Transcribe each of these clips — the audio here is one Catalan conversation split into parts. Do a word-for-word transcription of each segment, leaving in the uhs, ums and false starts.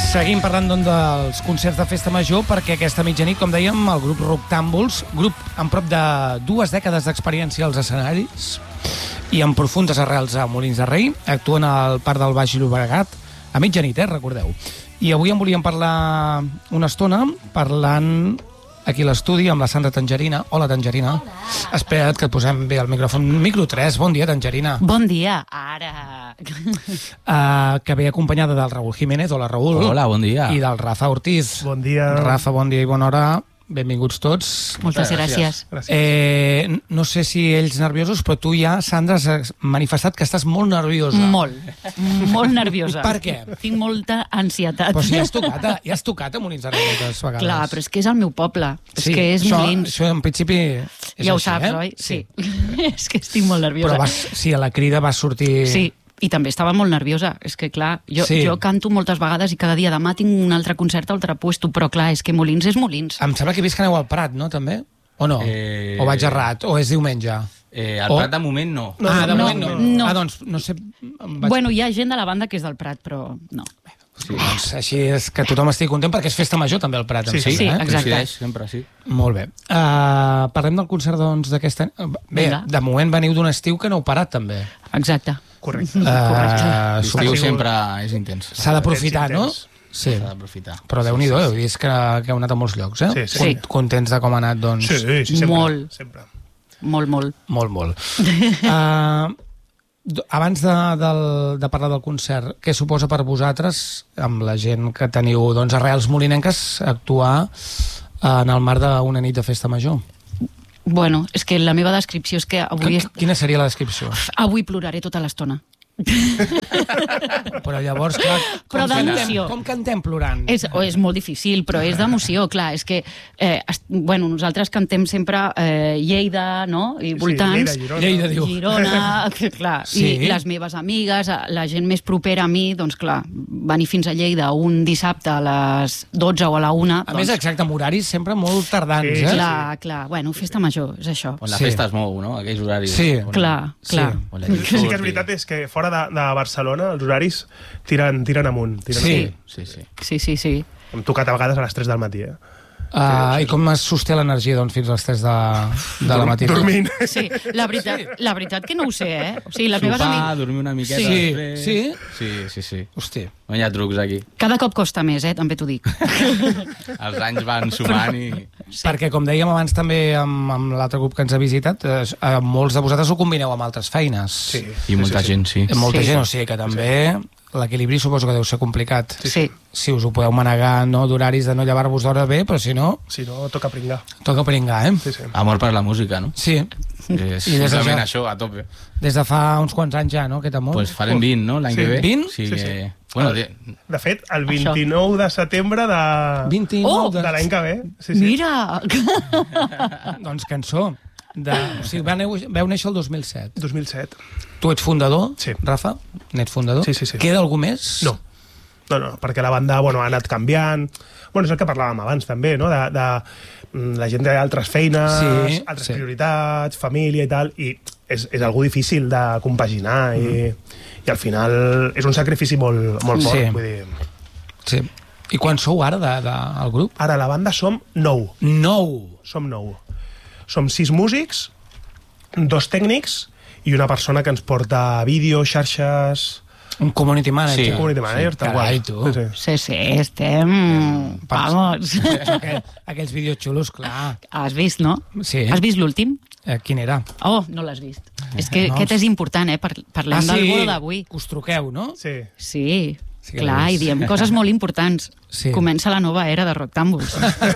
Seguim parlant doncs, dels concerts de Festa Major, perquè aquesta mitjanit, com dèiem, el grup Roctàmbuls, grup amb prop de dues dècades d'experiència als escenaris i amb profundes arrels a Molins de Rei, actuen al Parc del Baix Llobregat a mitjanit, eh, recordeu. I avui en volíem parlar una estona, parlant aquí a l'estudi amb la Sandra Tangerina. Hola, Tangerina. Hola. Espera't que et posem bé el micròfon. Micro tres, bon dia, Tangerina. Bon dia, ara. Uh, que ve acompanyada del Raúl Jiménez. Hola, Raúl. Hola, bon dia. I del Rafa Ortiz. Bon dia. Rafa, bon dia i bona hora. Benvinguts tots. Moltes gràcies. gràcies. Eh, no sé si ells nerviosos, però tu ja, Sandra, has manifestat que estàs molt nerviosa. Molt, molt nerviosa. Per què? Tinc molta ansietat. Però si ja has tocat, a- ja has tocat a Molins de Rei moltes vegades. Clar, però és que és el meu poble. És Sí, que és això, Molins. això en principi és Ja ho així, saps, eh? oi? Sí. És que estic molt nerviosa. Però vas, sí, a la crida vas sortir... Sí, i també estava molt nerviosa. És que, clar, jo, Sí. jo canto moltes vegades i cada dia demà tinc un altre concert a altre puesto, però clar, és que Molins és Molins. Em sembla que he vist que aneu al Prat, no, també? O no? Eh, O vaig errat? O és diumenge? Eh, al O- Prat de moment no. No, ah, de no, moment no. no. Ah, doncs, no sé... em Vaig... Bueno, hi ha gent de la banda que és del Prat, però no. Sí, Doncs així és que tothom estigui content, perquè és festa major també al Prat. em Sí, sembla, sí, eh? exacte. coincideix sempre, sí. Molt bé. Uh, parlem del concert doncs, d'aquest any. Bé, Vinga. de moment veniu d'un estiu que no heu parat, també. Exacte. Correcte. Uh, L'estiu sigut- sempre és intens. S'ha d'aprofitar, no? Intens. Sí. S'ha d'aprofitar. Però Déu-n'hi-do, heu vist que, que heu anat a molts llocs, eh? Sí, sí. Sí. Contents de com ha anat, doncs. Sí, sí, sí, sempre. Molt. Sempre. Molt, molt. Molt, molt. Uh, abans de, del, de parlar del concert, què suposa per vosaltres, amb la gent que teniu doncs, arrels molinenques, actuar en el marc d'una nit de festa major? Bueno, és que la meva descripció és que avui, est... Quina seria la descripció? avui ploraré tota l'estona. Però llavors, clar, Però com, d'emoció. cantem, com cantem plorant? És, o és molt difícil, però és d'emoció, clar. És que, eh, est... bueno, nosaltres cantem sempre eh, Lleida, no?, i voltants. Sí, Lleida, Girona. Lleida, diu. Girona, que, clar, Sí. i les meves amigues, la gent més propera a mi, doncs clar, venir fins a Lleida un dissabte a les dotze o a la una... A doncs, més, exacte, amb horaris sempre molt tardans, Sí, eh? clar, clar, bueno, festa major, és això. Quan la Sí. festa es mou, no? Aquells horaris. Sí. On- Clar, clar. on la gent Sí surt que és i- veritat és que fora de, de Barcelona els horaris tiren, tiren amunt. Tiren Sí. amunt. Sí, sí. Sí, sí, sí. Hem tocat a vegades a les tres del matí, eh? Uh, I com es sosté l'energia doncs, fins a les tres de, de la matina? Dormint. Sí, la veritat, la veritat que no ho sé, eh? O sigui, les meves Sopar, amigues... dormir una miqueta Sí. després... Sí? Sí, sí, sí. Hosti. No hi ha trucs aquí. Cada cop costa més, eh? També t'ho dic. Els anys van sumant i... Sí. Perquè, com dèiem abans també amb, amb l'altre grup que ens ha visitat, eh, eh, molts de vosaltres ho combineu amb altres feines. Sí. I molta sí, sí. gent, sí. Eh, Molta Sí. gent, o sigui que també l'equilibri suposo que deu ser complicat. Sí. Si us ho podeu manegar, no, d'horaris de no llevar-vos d'hora bé, però si no, Si no, toca pringar. toca pringar, eh? Sí, sí. Amor per la música, no? Sí. És I des de simplement ja- això, a tope. Des de fa uns quants anys ja, no, aquest amor? Pues farem vint, no? L'any Sí. que ve. vint? Sí, Sí, que... sí. Bueno, de... De fet, el vint-i-nou de setembre de, vint-i-nou Oh! de... de l'any que ve. Sí, sí. Mira! Doncs cançó. De... O sigui, vau, neu- vau néixer el dos mil set. dos mil set. Tu ets fundador, Sí. Rafa? N'ets fundador? Sí, sí, sí. Queda algú més? No. No, no, perquè la banda bueno, ha anat canviant. Bueno, és el que parlàvem abans també, no? De, de mm, la gent té altres feines, Sí, altres sí. prioritats, família i tal, i és, és algú difícil de compaginar i, i al final és un sacrifici molt, molt fort. Sí. Vull dir. Sí. I quan sou ara de, de, al grup? Ara, la banda som nou. Nou. Som nou. Som sis músics, dos tècnics i una persona que ens porta vídeo, xarxes... Un community manager. Sí. Community manager, tal Carai, qual. tu. Sí, sí. Sí, sí, estem... Vamos. Aquell, aquells vídeos xulos, clar. Has vist, no? Sí. Has vist l'últim? Eh, quin era? Oh, no l'has vist. És que No. aquest és important, eh? Par parlem del bolo d'avui. Que us truqueu, no? Sí. Sí, Sí que clar, l'he i vist. diem coses molt importants. Sí. Comença la nova era de Roctàmbuls.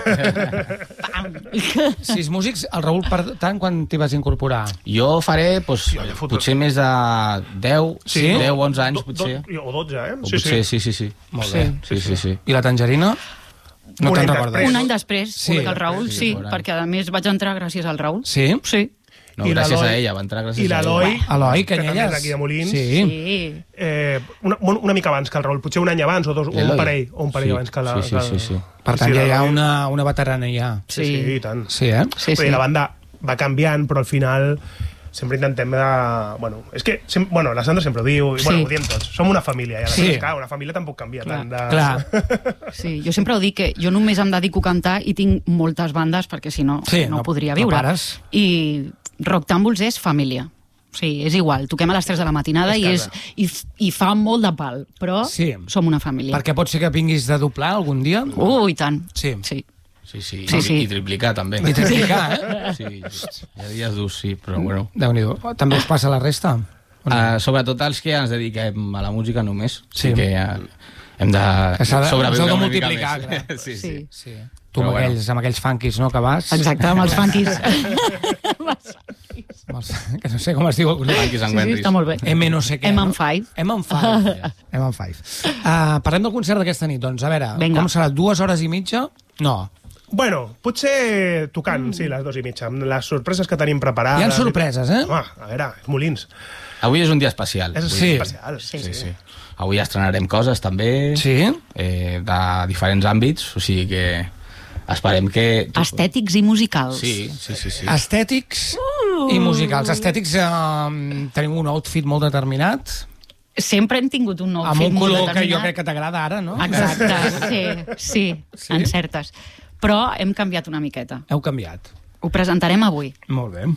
Pam! Sis músics, el Raül, per tant, quan t'hi vas incorporar? Jo faré, pues, ja foto. potser més de deu, Sí? deu, onze anys, Do- potser. do- O dotze, eh? O potser, sí, sí, sí. Molt Sí. bé. Sí, sí, sí. I la tangerina? No Un te'n any recordes? després. Un any després, Sí. sí, que el Raül, Sí, sí, por ahí. perquè a més vaig entrar gràcies al Raül. Sí? Sí. No, I gràcies l'Eloi- a ella, va entrar gràcies I a ella. l'Eloi, Eloi que també Canyelles. és d'aquí de Molins. Sí. Sí. eh, una, una mica abans que el Raül, potser un any abans o, dos, o un L'Eloi. parell, o un parell Sí, abans que la... sí, sí, que- sí, sí. Per tant, sí, ja hi ha l'Eloi- una, una veterana ja. Sí, sí, i tant. Sí, eh? Sí, Vull dir, sí. la banda va canviant, però al final sempre intentem de... Bueno, és que, sem... bueno, la Sandra sempre ho diu, i Sí. bueno, ho diem tots, som una família, i a la Sí. sí. Clar, una família tampoc canvia Clar. tant de... Clar. Sí, jo sempre ho dic, que jo només em dedico a cantar i tinc moltes bandes, perquè si no, Sí, no, no- podria no viure. pares. I Rocktàmbuls és família. Sí, és igual, toquem a les tres de la matinada És i, és, casa. i, f- i fa molt de pal, però Sí. som una família. Perquè pot ser que vinguis de doblar algun dia? Uh, i tant. Sí. Sí. Sí, sí, Sí, i, sí. i triplicar també. I triplicar, eh? Sí, hi ha dies durs, sí, però bueno. Déu-n'hi-do. També us passa la resta? Uh, sobretot els que ens dediquem a la música només, Sí. sí que uh, hem de Que s'ha de- us heu sobreviure de una multiplicar, mica més. clar. Sí, sí. Sí. Sí. Tu Però amb, bueno. aquells, amb aquells funkis, no?, que vas. Exacte, amb els funkis. Amb els, que no sé com es diu. Funkies Sí, and sí, Wendy's. està molt bé. M no sé què. M no? and Five. M and Five. M and Five. Uh, parlem del concert d'aquesta nit. Doncs a veure, Vinga. com serà? Dues hores i mitja? No. Bueno, potser tocant, sí, les dues i mitja, amb les sorpreses que tenim preparades. Hi ha sorpreses, eh? Home, a veure, és Molins. Avui és un dia especial. És Sí. especial. Sí. Sí, sí. Avui estrenarem coses també, Sí? eh, de diferents àmbits, o sigui que esperem que... Estètics i musicals. Sí, sí, sí. sí. Estètics i musicals. Estètics, eh, tenim un outfit molt determinat, Sempre hem tingut un nou amb fit un molt color que determinat. jo crec que t'agrada ara, no? Exacte, sí, sí, Sí? en certes. Però hem canviat una miqueta. Heu canviat. Ho presentarem avui. Molt bé.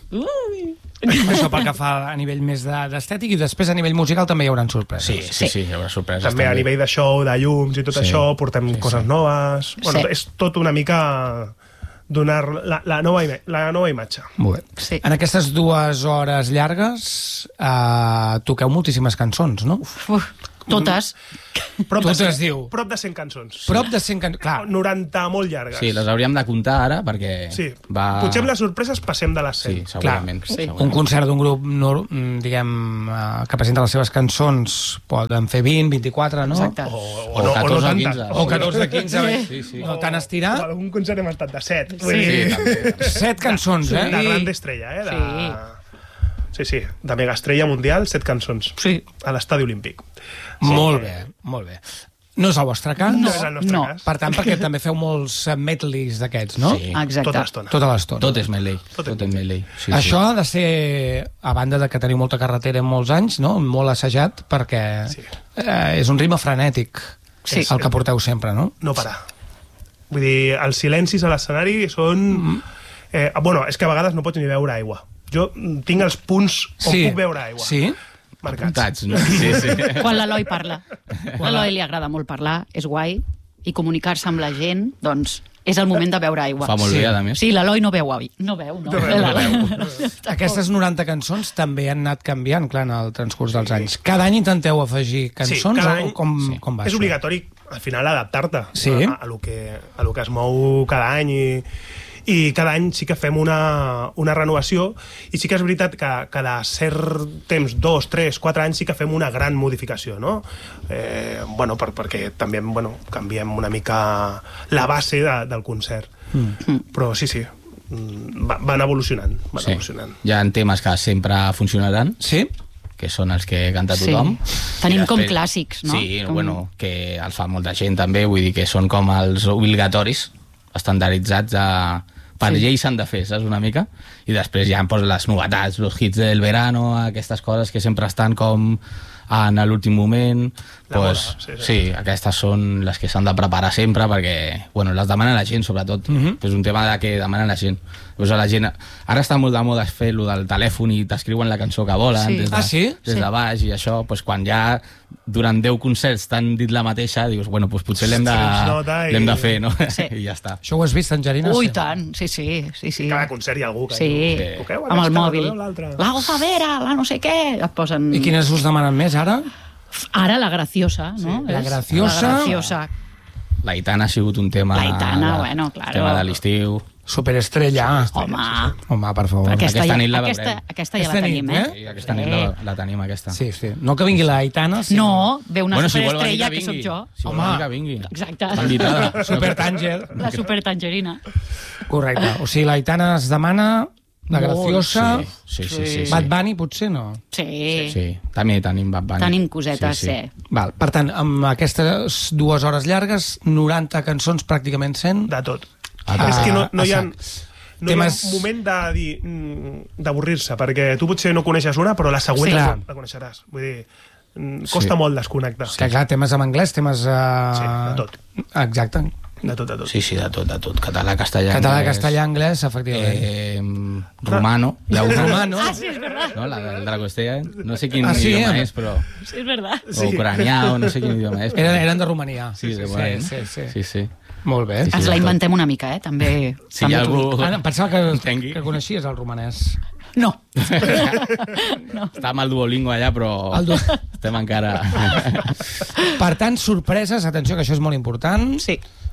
Això pel que fa a nivell més de- d'estètic, i després a nivell musical també hi haurà sorpreses. Sí, sí, sí, hi haurà sorpreses. També a nivell de show, de llums i tot Sí. això, portem Sí, coses sí. noves. Bueno, Sí. és tot una mica donar la, la, nova, ima- la nova imatge. Molt bé. Sí. En aquestes dues hores llargues eh, toqueu moltíssimes cançons, no? Uf, totes. Prop Tot de es cent- diu. Prop de cent cançons. Prop de cent cançons. Clar, noranta molt llargues. Sí, les hauríem de comptar ara perquè Sí. va... Potser amb les sorpreses passem de les Sí, cent. segurament. Sí. segurament. un concert d'un grup no, diguem, eh, que presenta les seves cançons poden fer vint, vint-i-quatre, no? Exacte. O, O o, no, o no catorze o tantes. quinze. O catorze, quinze, Sí, sí, sí. no tan O estirat. algun concert hem estat de set. Sí. Sí, també. Set cançons, De eh? gran estrella, eh? De... Sí, sí, de mega estrella mundial, set cançons. Sí. A l'estadi olímpic. Molt bé, molt bé. No és el vostre cas? No és el nostre no. cas. Per tant, perquè també feu molts eh, medleys d'aquests, no? Sí. Exacte. Tota l'estona. Tota l'estona. Tot és medley. Tot Tot, és és medley. Sí, Això ha de ser, a banda de que teniu molta carretera en molts anys, no? Molt assajat, perquè Sí. eh, és un ritme frenètic, Sí. el que porteu sempre, no? No parar. Vull dir, els silencis a l'escenari són... Eh, bueno, és que a vegades no pots ni veure aigua. Jo mm, tinc els punts on puc veure aigua. Sí? Marcats. Apuntats, no? Sí, sí. Quan l'Eloi parla. A l'Eloi li agrada molt parlar, és guai, i comunicar-se amb la gent, doncs és el moment de beure aigua. Fa molt Sí. bé, a més. Sí, l'Eloi no beu avi. No beu, no. No beu, no L'Eloi. Aquestes noranta cançons també han anat canviant, clar, en el transcurs dels anys. Cada any intenteu afegir cançons? cada o any- com, sí. com va És això? obligatori, al final, adaptar-te Sí. a, a, lo que, a lo que es mou cada any i, i cada any sí que fem una, una renovació i sí que és veritat que cada cert temps, dos, tres, quatre anys, sí que fem una gran modificació, no? Eh, bueno, per, perquè també bueno, canviem una mica la base de, del concert. Mm. Però sí, sí, mm, va- van evolucionant, van Sí. evolucionant. Hi ha temes que sempre funcionaran, Sí? que són els que canta Sí. tothom. Tenim I com clàssics, no? Sí, Com- bueno, que els fa molta gent també, vull dir que són com els obligatoris, estandarditzats de... Per Sí. llei s'han de fer, saps, una mica? I després hi ha pues, les novetats, els hits del verano, aquestes coses que sempre estan com en l'últim moment. La Pues, moda, sí, sí. sí, aquestes són les que s'han de preparar sempre perquè, bueno, les demana la gent, sobretot. Mhm. És un tema de que demana la gent. Pues a la gent. Ara està molt de moda fer lo del telèfon i t'escriuen la cançó que volen Sí. des de, Ah, sí? des Sí. de baix i això, pues, quan ja durant deu concerts t'han dit la mateixa, dius, bueno, pues potser l'hem de, Sí, es nota i- l'hem de fer, no? Sí. I ja està. Això ho has vist, Angelina? Ui, Sí. tant, sí, sí, sí, sí. Cada concert hi ha algú que Sí, diu, toqueu amb el aquesta, mòbil. toqueu l'altra. La gozadera, la no sé què, et posen... I quines us demanen més, ara? Ara la graciosa, no? la És? graciosa. La graciosa. La Aitana ha sigut un tema... La Aitana, de, bueno, claro. Tema de l'estiu. Superestrella. Home, Home, per favor. aquesta, Aquesta ja, nit la aquesta, veurem. aquesta ja Aquesta la nit, tenim, eh? eh? Sí, aquesta nit la, la tenim, aquesta. Sí, sí. No que vingui la Aitana, sinó... No, ve una Bueno, si vol superestrella venir, que vingui. sóc jo. Si vol Home. venir, que vingui. Exacte. Està invitada. Supertànger. La supertangerina. Correcte. O sigui, la Aitana es demana, la Molt. graciosa... Sí, sí, sí. sí, sí. Bad Bunny, potser no? Sí, Sí, també tenim Bad Bunny. tenim cosetes, sí. sí. Val. Per tant, amb aquestes dues hores llargues, noranta cançons, pràcticament cent. De tot. Ah, és que no, no, hi ha, a sac. no Temes... hi ha un moment de dir mm, d'avorrir-se, perquè tu potser no coneixes una, però la següent Sí, la, clar. la coneixeràs. Vull dir, mm, costa Sí. molt desconnectar. Que clar, temes en anglès, temes... Uh... Sí, de tot. Exacte. De tot, de tot. Sí, sí, de tot, de tot. Català, castellà, Català, anglès, castellà, anglès, efectivament. Eh, romano. Hi ha un Romano. Ah, sí, és verdad. No, la del Dragostella. No sé quin Ah, sí? idioma és, però... Sí, és verdad. O ucranià, o no sé quin idioma és. Eren, eren de Romania. Sí, de sí, Guain. sí, sí. sí, sí. Molt bé. Sí, sí. Ens la inventem una mica, eh? També... Si hi ha també t'ho algú... dic. Ah, no, pensava que, Entengui. que coneixies el romanès. No. Està amb el Duolingo allà, però El du- estem encara... Per tant, sorpreses, atenció, que això és molt important, Sí.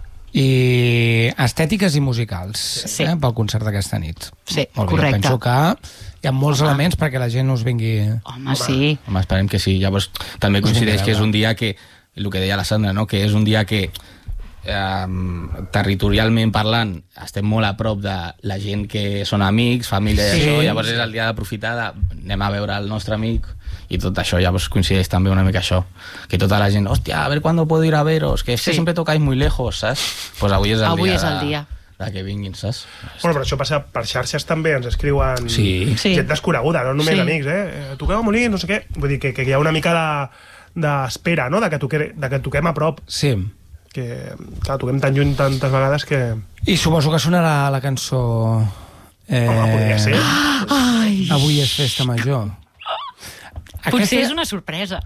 i estètiques i musicals Sí. eh, pel concert d'aquesta nit. Sí, molt bé, correcte. penso que hi ha molts elements perquè la gent us vingui... Home, sí. Home, esperem que sí. Llavors, també coincideix que és un dia que, el que deia la Sandra, no? Que és un dia que eh, territorialment parlant estem molt a prop de la gent que són amics, família i Sí. això, llavors és el dia d'aprofitar de, anem a veure el nostre amic i tot això, llavors coincideix també una mica això, que tota la gent, hòstia, a ver cuándo puedo ir a veros, que es que Sí. siempre tocáis muy lejos, saps? Pues avui és el Avui dia, és el de, dia. de que vinguin, saps? Bueno, però això passa per xarxes també, ens escriuen Sí. Sí. gent desconeguda, no només Sí. amics, eh? Eh, Toqueu a Molins, no sé què. Vull dir que, que hi ha una mica de d'espera, no?, de que, toque, de que toquem a prop, Sí. que, clar, toquem tan lluny tantes vegades que... I suposo que sonarà la cançó... Eh, Home, podria ser. Ai, Avui és festa major. potser és una sorpresa.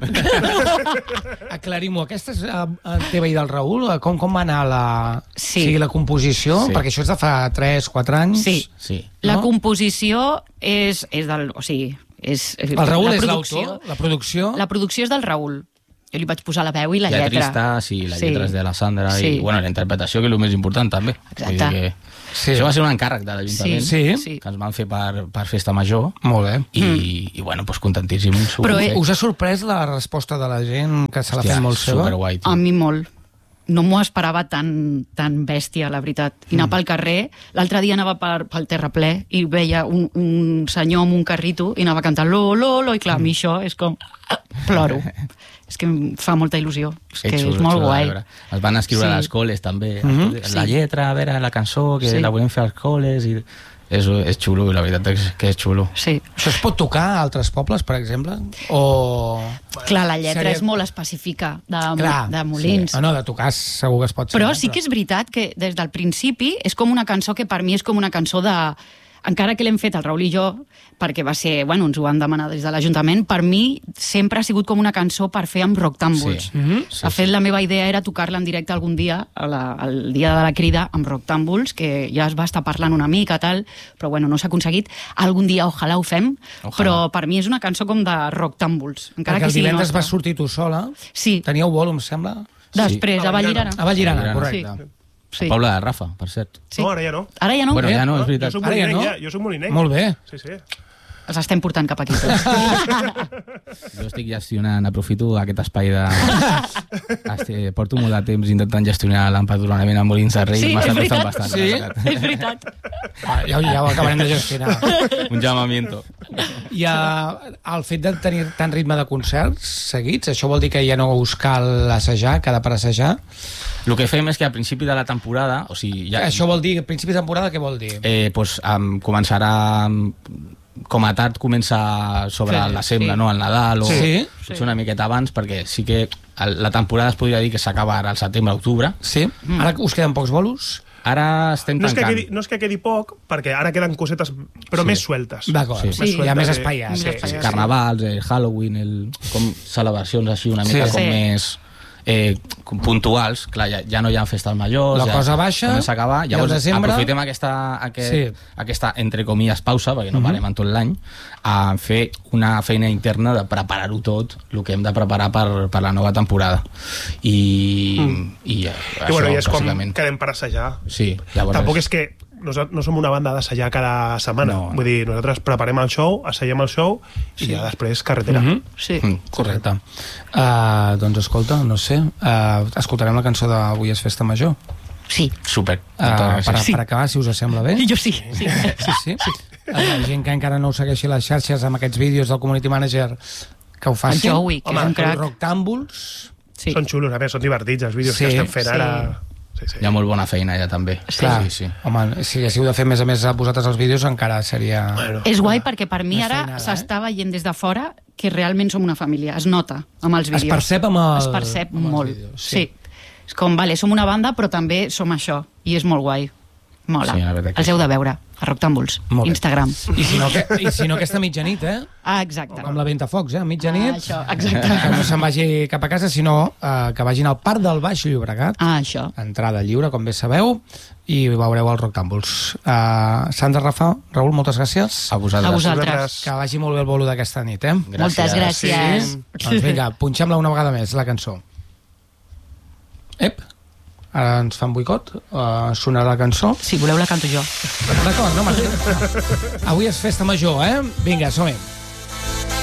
Aclarim-ho, aquesta és uh, teva i del Raül? Com, com va anar la, Sí. o sigui, la composició? Sí. Perquè això és de fa tres quatre anys. Sí. Sí. La No? composició és, és del... O sigui, és... El Raül la és producció- l'autor? La producció? La producció és del Raül. Jo li vaig posar la veu i la lletra. Lletrista, sí, la Sí. lletra és de la Sandra Sí. i bueno, la interpretació, que és el més important també. Exacte. Vull dir que... Sí. Això va ser un encàrrec de l'Ajuntament Sí. sí. que ens van fer per, per Festa Major Molt bé. i, mm. i bueno, pues contentíssims. Però, eh, Us ha sorprès la resposta de la gent que se l'ha fet molt seva? superguai, tio. A mi molt. No m'ho esperava tan, tan bèstia, la veritat. I anar Mm. pel carrer... L'altre dia anava per, pel terraplè i veia un, un senyor amb un carrito i anava cantant lo, lo, lo, i clar, a mi això és com... Ploro. És que em fa molta il·lusió. És que xulo, és molt xulo de guai. veure. Es van escriure Sí. a les coles també. Mhm. La Sí. lletra, a veure, la cançó, que Sí. la volem fer als coles i... És, és xulo, la veritat és que és xulo. Sí. Això es pot tocar a altres pobles, per exemple? O... Clar, la lletra Seria- és molt específica de, Clar, de Molins. Sí. No, no, de tocar segur que es pot ser. Però sí que és veritat que des del principi és com una cançó que per mi és com una cançó de... Encara que l'hem fet el Raül i jo, perquè va ser, bueno, ens ho van demanar des de l'Ajuntament, per mi sempre ha sigut com una cançó per fer amb Rocktàmbuls. Sí. Mhm. Sí, De fet, la meva idea era tocar-la en directe algun dia, a la, al dia de la crida, amb Rocktàmbuls, que ja es va estar parlant una mica, tal, però bueno, no s'ha aconseguit. Algun dia, ojalà ho fem, Ojalà. però per mi és una cançó com de Rocktàmbuls. Encara Perquè que el sigui divendres nostra. vas sortir tu sola. Sí, Teníeu vol, em sembla? després, Sí. a Vallirana. A Vallirana, Vallirana. correcte. Sí. Poble de Rafa, per cert. Sí. No, ara ja no. Ara ja no? Bueno, Eh? ja no, és Jo veritat. soc Ara ja molinenc, no? ja, jo soc molinenc. Molt bé. Sí, sí. Els estem portant cap aquí. Tots. Jo estic gestionant, aprofito aquest espai de... Estic, porto molt de temps intentant gestionar l'empadronament a Molins de Rei. Sí, M'està és costant veritat. bastant. Sí? la veritat. És veritat. Ah, ja, ja ho acabarem de gestionar. Un llamamiento. I uh, el fet de tenir tant ritme de concerts seguits, això vol dir que ja no us cal assajar, cada per assajar? El que fem és que a principi de la temporada, o sigui, ja, Això vol dir, principi de temporada, què vol dir? eh, pues, um, començarà um, com a tard comença sobre Sí, sí, la sembla, sí. no? El Nadal o Sí. potser una miqueta abans, perquè sí que el, la temporada es podria dir que s'acaba ara al setembre-octubre. Sí? Mm. Ara us queden pocs bolos? Ara estem No és, que tancant. quedi, no és que quedi poc, perquè ara queden cosetes, però Sí. més sueltes. D'acord, Sí. sí. Sí. Hi ha més Sí. espai ja. Més Sí, espai, sí, sí. Carnavals, el Halloween, el, com celebracions així una mica Sí. com Sí. més eh, com puntuals. Clar, ja, ja no hi ha festes majors. La ja cosa baixa, comença a acabar. i al Llavors desembre- aprofitem aquesta, aquest, Sí. aquesta, entre comilles, pausa, perquè no Mhm. parem en tot l'any, a fer una feina interna de preparar-ho tot, el que hem de preparar per, per la nova temporada. I, mm. i eh, I, això, bueno, i és com bàsicament. quedem per assajar. Sí, llavors... Tampoc és que no, no som una banda d'assajar cada setmana. No. Vull dir, nosaltres preparem el show, assaiem el show i ja després carretera. Mhm. Sí. Mm. Correcte. Uh, doncs escolta, no sé, uh, escoltarem la cançó d'Avui és festa major. Sí. Super. Uh, per, Sí. per acabar, si us sembla bé. Jo sí. sí. Sí, sí. Uh, la gent que encara no ho segueixi a les xarxes amb aquests vídeos del Community Manager que ho El facin. Joey, que Home, és un crac. Rocktàmbuls. Sí. Són xulos, a més, són divertits els vídeos Sí, que estem fent sí. ara. Sí, sí. Hi ha molt bona feina allà també. Sí. Clar, sí, sí. home, si haguéssiu de fer més a més a vosaltres els vídeos encara seria... Bueno, És guai perquè per mi Més ara feinada, s'està veient des de fora que realment som una família, es nota amb els Es vídeos. percep amb el- Es percep amb els molt, vídeos, sí. sí. És com, vale, som una banda però també som això, i és molt guai. Mola. Sí, la veritat que Els heu de veure, a Rocktàmbuls, Molt bé. Instagram. I si no, que, i si no aquesta mitjanit, eh? Ah, exacte. Com la Ventafocs, eh? A mitjanit. Ah, això, exacte. Que no se'n vagi cap a casa, sinó eh, que vagin al Parc del Baix Llobregat. Ah, això. Entrada lliure, com bé sabeu, i veureu els Rocktàmbuls. Uh, Sandra, Rafa, Raül, moltes gràcies. A vosaltres. A vosaltres. Que vagi molt bé el bolo d'aquesta nit, eh? Moltes gràcies. Sí. Doncs vinga, punxem-la una vegada més, la cançó. Ep, ara ens fan boicot, uh, sonarà la cançó. Si voleu la canto jo. D'acord, no m'ha... Avui és festa major, eh? Vinga, som-hi.